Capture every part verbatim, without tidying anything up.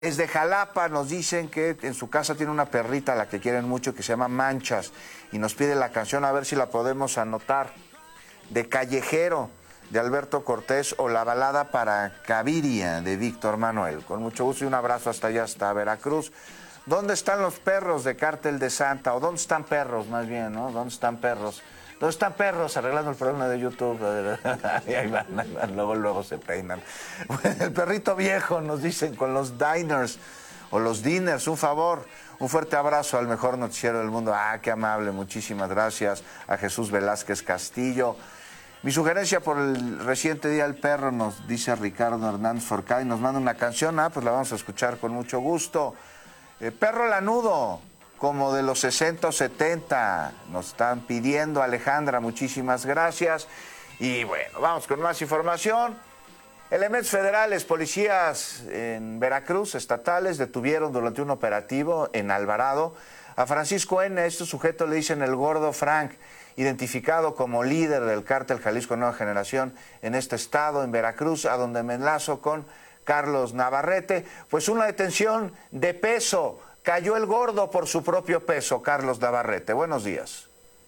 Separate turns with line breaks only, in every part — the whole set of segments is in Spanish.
Desde Jalapa nos dicen que en su casa tiene una perrita a la que quieren mucho que se llama Manchas y nos pide la canción a ver si la podemos anotar. De Callejero, de Alberto Cortés, o La balada para Caviria, de Víctor Manuel. Con mucho gusto y un abrazo hasta allá, hasta Veracruz. ¿Dónde están los perros de Cártel de Santa? O ¿dónde están perros, más bien, no? ¿Dónde están perros? ¿Dónde están perros? Arreglando el problema de YouTube. Ahí van, ahí van, luego, luego se peinan. El perrito viejo, nos dicen, con los diners o los dinners, un favor. Un fuerte abrazo al mejor noticiero del mundo. Ah, qué amable, muchísimas gracias. A Jesús Velázquez Castillo. Mi sugerencia por el reciente Día del Perro, nos dice Ricardo Hernández Forcada, y nos manda una canción. Ah, pues la vamos a escuchar con mucho gusto. Eh, Perro Lanudo, como de los sesenta o setenta, nos están pidiendo. Alejandra, muchísimas gracias. Y bueno, vamos con más información. Elementos federales, policías en Veracruz, estatales, detuvieron durante un operativo en Alvarado a Francisco N. Este sujeto le dicen el Gordo Frank, identificado como líder del cártel Jalisco Nueva Generación en este estado, en Veracruz, a donde me enlazo con Carlos Navarrete. Pues una detención de peso. Cayó el gordo por su propio peso. Carlos Navarrete, buenos días.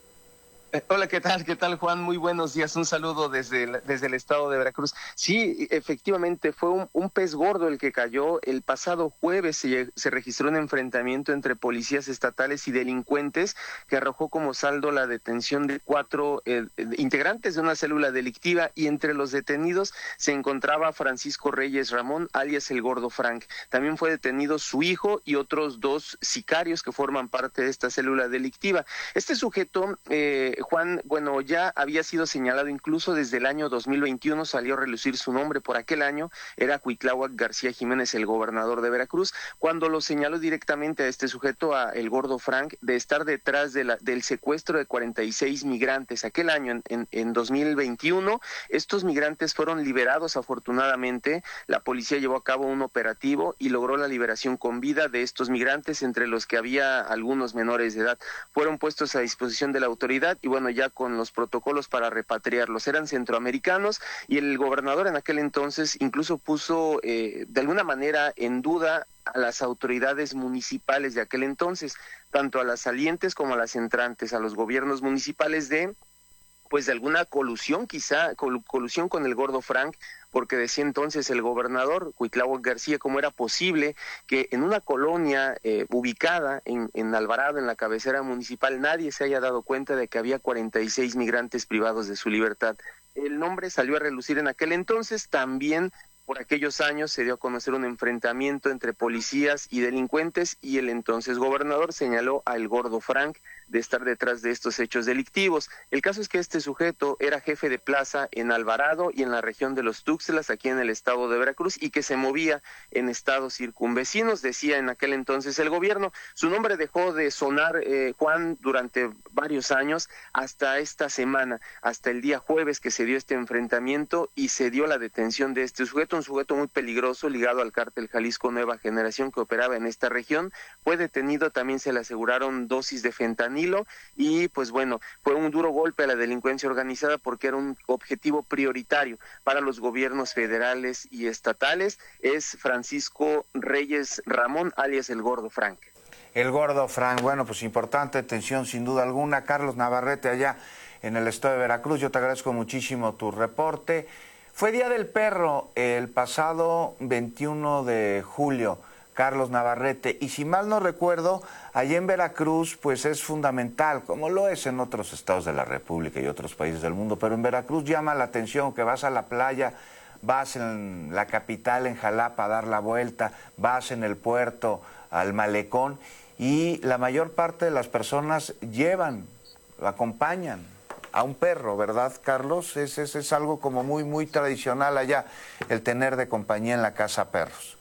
Eh, hola, ¿qué tal? ¿Qué tal, Juan? Muy buenos días. Un saludo desde el, desde el estado de Veracruz. Sí, efectivamente, fue un, un pez gordo el que cayó. El pasado jueves se, se registró un enfrentamiento entre policías estatales y delincuentes que arrojó como saldo la detención de cuatro eh, integrantes de una célula delictiva, y entre los detenidos se encontraba Francisco Reyes Ramón, alias el Gordo Frank. También fue detenido su hijo y otros dos sicarios que forman parte de esta célula delictiva. Este sujeto... Eh, Juan, bueno, ya había sido señalado incluso desde el año dos mil veintiuno, salió a relucir su nombre por aquel año, era Cuitláhuac García Jiménez, el gobernador de Veracruz, cuando lo señaló directamente a este sujeto, a el Gordo Frank, de estar detrás de la, del secuestro de cuarenta y seis migrantes. Aquel año, en, en, en dos mil veintiuno, estos migrantes fueron liberados afortunadamente. La policía llevó a cabo un operativo y logró la liberación con vida de estos migrantes, entre los que había algunos menores de edad. Fueron puestos a disposición de la autoridad y bueno, ya con los protocolos para repatriarlos. Eran centroamericanos y el gobernador en aquel entonces incluso puso eh, de alguna manera en duda a las autoridades municipales de aquel entonces, tanto a las salientes como a las entrantes, a los gobiernos municipales, de pues de alguna colusión, quizá col colusión con el Gordo Frank, porque decía entonces el gobernador Cuitláhuac García cómo era posible que en una colonia eh, ubicada en, en Alvarado, en la cabecera municipal, nadie se haya dado cuenta de que había cuarenta y seis migrantes privados de su libertad. El nombre salió a relucir en aquel entonces. También por aquellos años se dio a conocer un enfrentamiento entre policías y delincuentes, y el entonces gobernador señaló al Gordo Frank de estar detrás de estos hechos delictivos. El caso es que este sujeto era jefe de plaza en Alvarado y en la región de los Tuxtlas, aquí en el estado de Veracruz, y que se movía en estados circunvecinos, decía en aquel entonces el gobierno. Su nombre dejó de sonar, eh, Juan, durante varios años, hasta esta semana, hasta el día jueves que se dio este enfrentamiento y se dio la detención de este sujeto, un sujeto muy peligroso ligado al cártel Jalisco Nueva Generación que operaba en esta región. Fue detenido, también se le aseguraron dosis de fentanilo, y pues bueno, fue un duro golpe a la delincuencia organizada porque era un objetivo prioritario para los gobiernos federales y estatales. Es Francisco Reyes Ramón, alias el Gordo Frank.
El Gordo Frank, bueno, pues importante detención sin duda alguna. Carlos Navarrete, allá en el estado de Veracruz, yo te agradezco muchísimo tu reporte. Fue Día del Perro el pasado veintiuno de julio, Carlos Navarrete, y si mal no recuerdo, allá en Veracruz pues es fundamental, como lo es en otros estados de la República y otros países del mundo, pero en Veracruz llama la atención que vas a la playa, vas en la capital, en Jalapa, a dar la vuelta, vas en el puerto, al malecón, y la mayor parte de las personas llevan, acompañan a un perro, ¿verdad, Carlos? Es, es, es algo como muy, muy tradicional allá, el tener de compañía en la casa perros.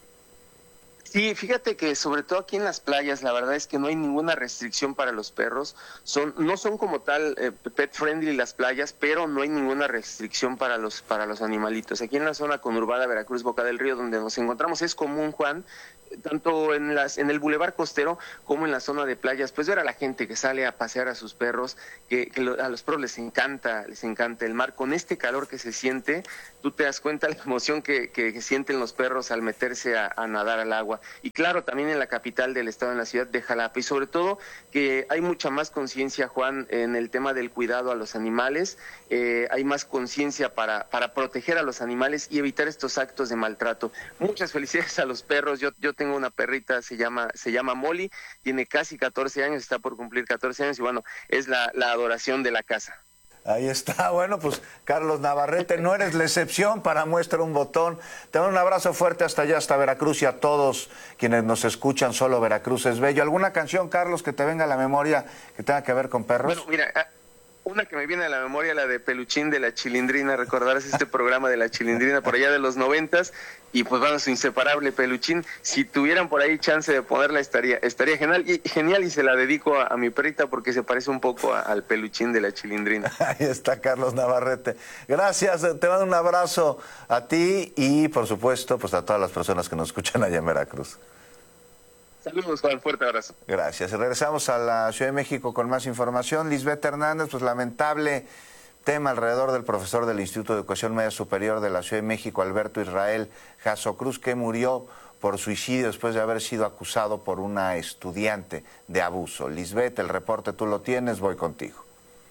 Sí, fíjate que sobre todo aquí en las playas, la verdad es que no hay ninguna restricción para los perros. Son, no son como tal eh, pet friendly las playas, pero no hay ninguna restricción para los, para los animalitos. Aquí en la zona conurbada Veracruz, Boca del Río, donde nos encontramos, es común, Juan, tanto en las en el bulevar costero como en la zona de playas, pues ver a la gente que sale a pasear a sus perros, que, que lo, a los perros les encanta, les encanta el mar, con este calor que se siente, tú te das cuenta la emoción que, que, que sienten los perros al meterse a, a nadar al agua. Y claro, también en la capital del estado, en la ciudad de Jalapa, y sobre todo que hay mucha más conciencia, Juan, en el tema del cuidado a los animales, eh, hay más conciencia para, para proteger a los animales y evitar estos actos de maltrato. Muchas felicidades a los perros. Yo, yo tengo una perrita, se llama, se llama Molly, tiene casi catorce años, está por cumplir catorce años y bueno, es la, la adoración de la casa.
Ahí está, bueno, pues Carlos Navarrete, no eres la excepción para muestra un botón. Te mando un abrazo fuerte hasta allá, hasta Veracruz, y a todos quienes nos escuchan, solo Veracruz es bello. ¿Alguna canción, Carlos, que te venga a la memoria que tenga que ver con perros?
Bueno, mira, una que me viene a la memoria, la de Peluchín de la Chilindrina. Recordarás este programa de la Chilindrina por allá de los noventas, y pues bueno, su inseparable Peluchín. Si tuvieran por ahí chance de ponerla, estaría estaría genial, y, genial, y se la dedico a, a mi perrita porque se parece un poco a, al Peluchín de la Chilindrina.
Ahí está Carlos Navarrete. Gracias, te mando un abrazo a ti y por supuesto pues a todas las personas que nos escuchan allá en Veracruz.
Saludos, Juan, fuerte abrazo.
Gracias. Regresamos a la Ciudad de México con más información. Lisbeth Hernández, pues lamentable tema alrededor del profesor del Instituto de Educación Media Superior de la Ciudad de México, Alberto Israel Jasso Cruz, que murió por suicidio después de haber sido acusado por una estudiante de abuso. Lisbeth, el reporte tú lo tienes, voy contigo.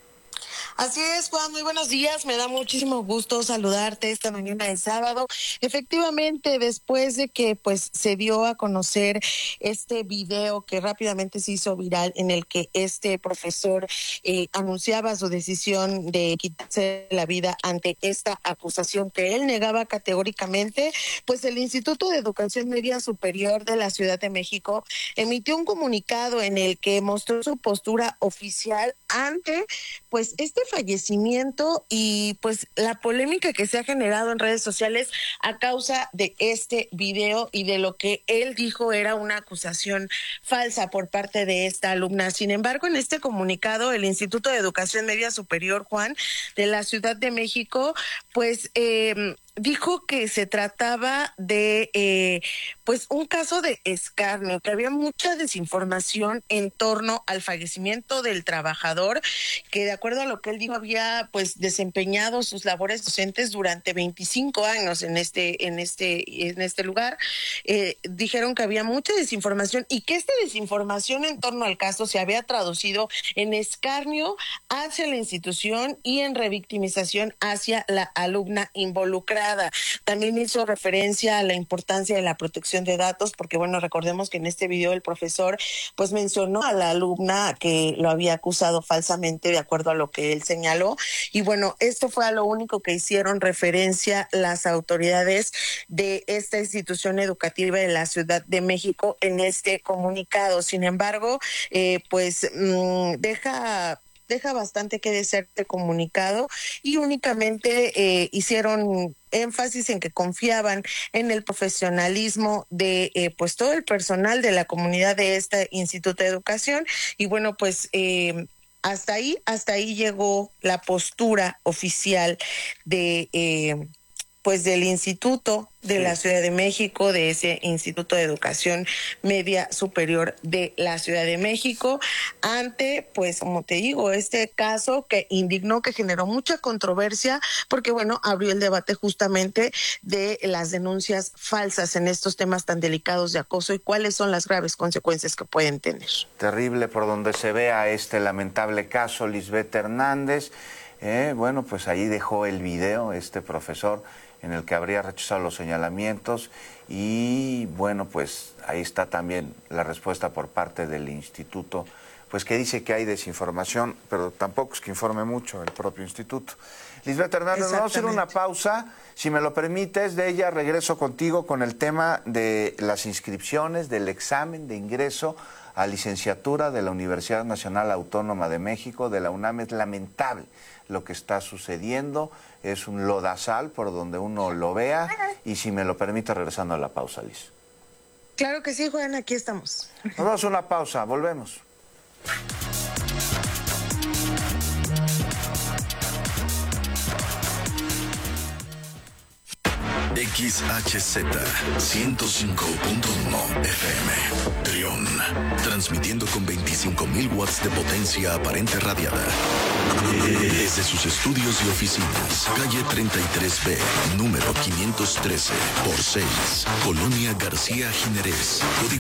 Así es, Juan, muy buenos días, me da muchísimo gusto saludarte esta mañana de sábado. Efectivamente, después de que pues se dio a conocer este video que rápidamente se hizo viral, en el que este profesor eh, anunciaba su decisión de quitarse la vida ante esta acusación que él negaba categóricamente, pues el Instituto de Educación Media Superior de la Ciudad de México emitió un comunicado en el que mostró su postura oficial ante pues este fallecimiento y pues la polémica que se ha generado en redes sociales a causa de este video y de lo que él dijo era una acusación falsa por parte de esta alumna. Sin embargo, en este comunicado, el Instituto de Educación Media Superior, Juan, de la Ciudad de México, pues eh, dijo que se trataba de eh, pues un caso de escarnio, que había mucha desinformación en torno al fallecimiento del trabajador, que de acuerdo a lo que él dijo había pues desempeñado sus labores docentes durante veinticinco años en este en este en este lugar. Eh, dijeron que había mucha desinformación y que esta desinformación en torno al caso se había traducido en escarnio hacia la institución y en revictimización hacia la alumna involucrada. También hizo referencia a la importancia de la protección de datos, porque bueno, recordemos que en este video el profesor pues mencionó a la alumna que lo había acusado falsamente de acuerdo a lo que él señaló, y bueno, esto fue a lo único que hicieron referencia las autoridades de esta institución educativa de la Ciudad de México en este comunicado. Sin embargo, eh, pues mmm, deja deja bastante que desear este comunicado y únicamente eh, hicieron énfasis en que confiaban en el profesionalismo de eh, pues todo el personal de la comunidad de este Instituto de Educación, y bueno, pues eh, hasta ahí, hasta ahí llegó la postura oficial de eh, pues del Instituto de la Ciudad de México, de ese Instituto de Educación Media Superior de la Ciudad de México, ante, pues, como te digo, este caso que indignó, que generó mucha controversia, porque, bueno, abrió el debate justamente de las denuncias falsas en estos temas tan delicados de acoso y cuáles son las graves consecuencias que pueden tener.
Terrible por donde se vea este lamentable caso, Lisbeth Hernández. Eh, bueno, pues ahí dejó el video este profesor en el que habría rechazado los señalamientos y bueno, pues ahí está también la respuesta por parte del instituto, pues que dice que hay desinformación, pero tampoco es que informe mucho el propio instituto. Lisbeth Hernández, vamos a hacer una pausa, si me lo permites, de ella regreso contigo con el tema de las inscripciones, del examen de ingreso a licenciatura de la Universidad Nacional Autónoma de México, de la UNAM. Es lamentable lo que está sucediendo, es un lodazal por donde uno lo vea, y si me lo permite, regresando a la pausa, Liz.
Claro que sí, Juan, aquí estamos.
Nos vamos a una pausa, volvemos.
X H Z ciento cinco punto uno F transmitiendo con veinticinco mil watts de potencia aparente radiada. Desde sus estudios y oficinas, calle treinta y tres B, número quinientos trece, por seis, Colonia García Jiménez, código